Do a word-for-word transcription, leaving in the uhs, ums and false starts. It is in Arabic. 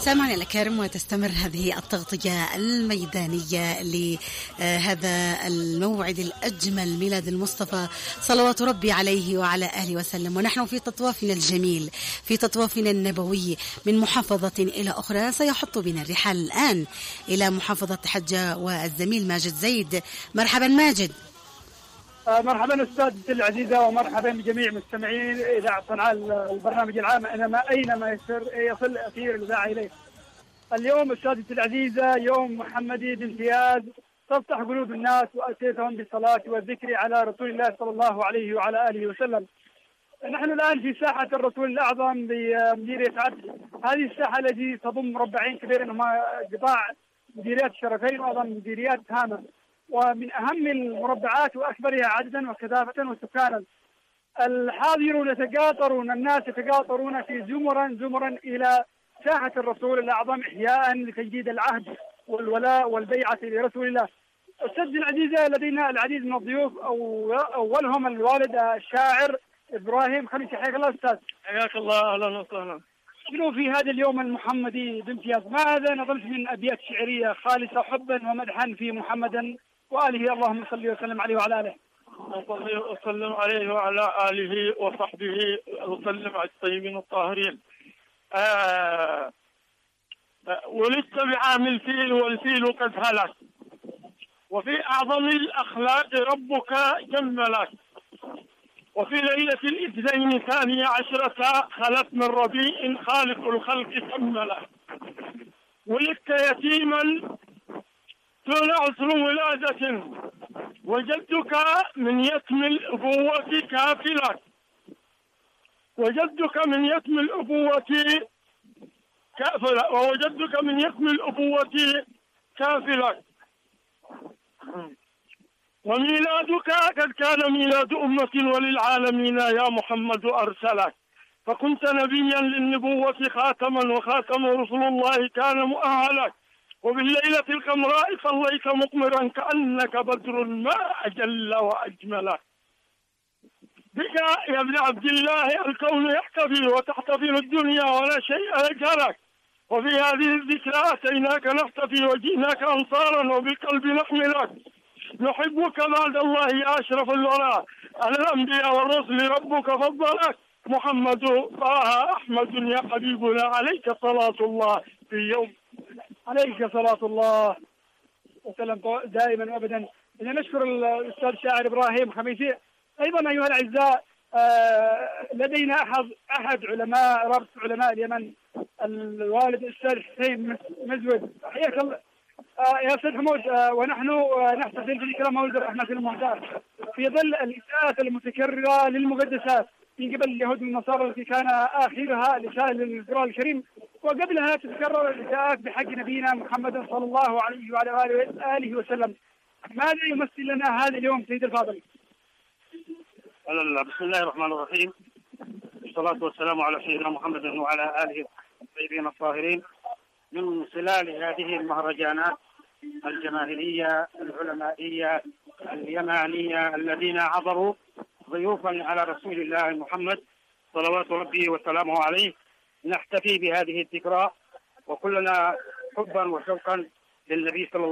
سامعنا الكرام، وتستمر هذه التغطية الميدانية لهذا الموعد الأجمل، ميلاد المصطفى صلوات ربي عليه وعلى آله وسلم. ونحن في تطوافنا الجميل، في تطوافنا النبوي من محافظة إلى أخرى. سيحط بنا الرحال الآن إلى محافظة حجة والزميل ماجد زيد. مرحبا ماجد. مرحبا أستاذتي العزيزة، ومرحبا بجميع مستمعين إذاعة صنعاء البرنامج العام أينما أينما يصل يصل أثير الإذاعة إليه. اليوم أستاذتي العزيزة يوم محمدي بامتياز، تفتح قلوب الناس وأتيتهم بالصلاة والذكر على رسول الله صلى الله عليه وعلى آله وسلم. نحن الآن في ساحة الرسول الأعظم بمديرية عدن. هذه الساحة التي تضم مربعين كبيرين هما قطاع مديريات الشرفين وأيضا مديريات هامة، ومن أهم المربعات وأكبرها عددا وكثافة وسكانا. الحاضرون يتقاطرون، الناس يتقاطرون في زمرا زمرا إلى ساحة الرسول الأعظم إحياء لتجديد العهد والولاء والبيعة لرسول الله. أستاذ العزيزة، لدينا العديد من الضيوف، أو أولهم الوالد الشاعر إبراهيم خميس. حياك الله أستاذ. حياك الله، أهلا وسهلا. شنو في هذا اليوم المحمدي بامتياز، ماذا نظمت من أبيات شعرية خالصة حبا ومدحا في محمد وآله، اللهم صل وسلم عليه وعلى آله. وصلي وسلم عليه وعلى آله وصحبه وسلم على الطيبين الطاهرين. آه ولدت بعام الفيل والفيل قد هلك، وفي أعظم الأخلاق ربك جملك، وفي ليلة الاثنين ثانية عشرة خلت من ربيع خالق الخلق كملك. ولدت يتيما دون عسر ولادة، وجدك من يتم الأبوة كافلك، وجدك من يتم الأبوة كافلك ووجدك من يتم الأبوة كافلك. وميلادك قد كان ميلاد أمة وللعالمين يا محمد أرسلك، فكنت نبيا للنبوة خاتما، وخاتم رسول الله كان مؤهلك. وبالليلة القمراء صليت مقمرا كأنك بدر ما أجل وأجملك. بك يا ابن عبد الله الكون يحتفي وتحتفل الدنيا ولا شيء يجهلك. وفي هذه الذكرى أتيناك نحتفي وجئناك أنصارا وبالقلب نحملك. نحبك بعد الله يا أشرف الورى، على الأنبياء والرسل ربك فضلك. محمد طه أحمد يا حبيبنا، عليك صلاة الله في يوم عليك صلاة الله وسلم دائما وابدا. إذا نشكر الأستاذ الشاعر إبراهيم خميسي. أيضا أيها الأعزاء، لدينا أحد أحد علماء رابطة علماء اليمن، الوالد الأستاذ حسين مزود. حياك الله يا أستاذ حمود. ونحن نحتفل بذكرى مولد الرحمة المهداة في ظل الإساءة المتكررة للمقدسات من قبل اليهود والنصارى، التي كان آخرها الإساءة للقرآن الكريم، وقبلها تتكرر الإساءات بحق نبينا محمد صلى الله عليه وعلى آله وسلم. ماذا يمثل لنا هذا اليوم سيد الفاضل؟ بسم الله الرحمن الرحيم، والصلاة والسلام على سيدنا محمد وعلى آله الطيبين الطاهرين. من خلال هذه المهرجانات الجماهيرية العلمائية اليمانية الذين عبروا ضيوفا على رسول الله محمد صلوات ربي وسلامه عليه، نحتفي بهذه الذكرى وكلنا حبا وشوقا للنبي صلى الله